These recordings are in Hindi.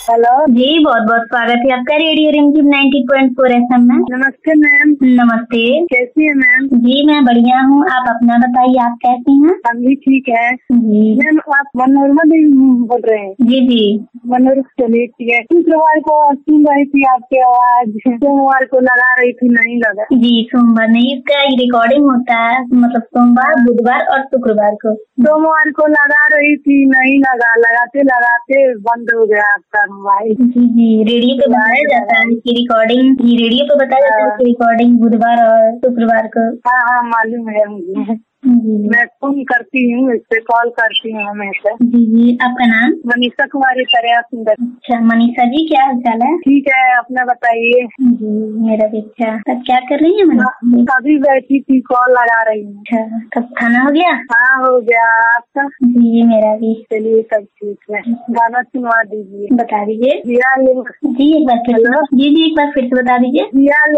हेलो जी, बहुत बहुत स्वागत है आपका रेडियो रिमझिम 90.4 FM में। नमस्ते मैम, नमस्ते। कैसी है मैम? जी मैं बढ़िया हूँ, आप अपना बताइए, आप कैसी हैं? हम भी ठीक है जी मैम। आप मनोरमा देवी बोल रहे हैं? जी जी मनोरमा, चलिए ठीक है। शुक्रवार को सुन रही थी आपकी आवाज, सोमवार को लगा रही थी, नहीं लगा। जी, सोमवार नहीं, इसका रिकॉर्डिंग होता है मतलब सोमवार, बुधवार और शुक्रवार को। सोमवार को लगा रही थी, नहीं लगा, लगाते लगाते बंद हो गया आपका मोबाइल। जी जी, रेडियो पे बताया जाता है कि रिकॉर्डिंग, जी रेडियो पे बताया जाता है कि रिकॉर्डिंग बुधवार और शुक्रवार को। हाँ हाँ, मालूम है मुझे। मैं फोन करती हूँ, इस पे कॉल करती हूँ हमेशा। जी जी, आपका नाम? मनीषा कुमारी तरया सुंदर। अच्छा मनीषा जी, क्या हाल चाल है? ठीक है, अपना बताइए। जी मेरा भी अच्छा। तब क्या कर रही है मनीषा जी? अभी बैठी थी, कॉल लगा रही हूँ। अच्छा, तब खाना हो गया? हाँ हो गया, आपका? जी मेरा भी। चलिए सब ठीक है। गाना सुनवा दीजिए। बता दीजिए। जिया ले जी एक बार फिर हेलो? जी जी एक बार फिर से बता दीजिए।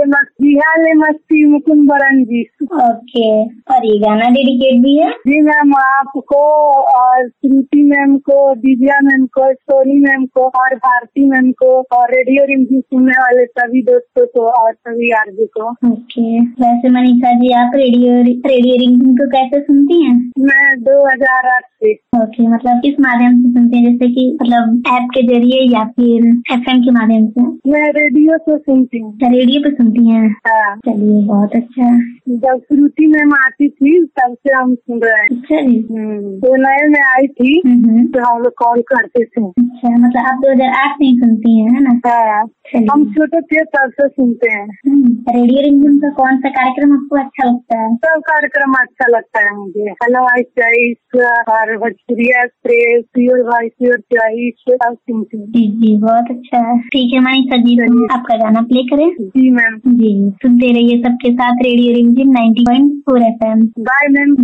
जिया ले मस्ती मुकुंद बरन जी। ओके, और ये गाना डेडिकेट भी है? जी मैम, आपको और श्रुति मैम को, दिव्या मैम को, सोनी मैम को और भारती मैम को और रेडियो रिमझिम सुनने वाले सभी दोस्तों को और सभी आरजी को। ओके, वैसे मनीषा जी आप रेडियो रिमझिम को कैसे सुनती हैं? मैं 2008 से। ओके, मतलब किस माध्यम से सुनते हैं, जैसे कि मतलब ऐप के जरिए या फिर FM के माध्यम से? मैं रेडियो से सुनती हूँ। रेडियो पे सुनती हैं? हाँ। चलिए बहुत अच्छा। जब श्रुति मैम आती थी तब से हम सुन रहे हैं। अच्छा जी। तो नए में आई थी तो हम लोग कॉल करते थे। अच्छा, मतलब आप 2008 में ही सुनती हैं, है ना? हाँ, हम छोटे थे तब से सुनते हैं। रेडियो रिमझिम का कौन सा कार्यक्रम आपको अच्छा लगता है? सब कार्यक्रम अच्छा लगता है मुझे। हेलो भाई चॉइस और भोजपुरी एक्सप्रेस, प्योर भाई प्योर चॉइस, सब सुनती हूँ। जी जी बहुत अच्छा है। ठीक है मनीषा जी, तो आपका गाना प्ले करें? जी मैम। जी, सुनते रहिए सबके साथ रेडियो रिमझिम 90.4 FM। Bye ma'am.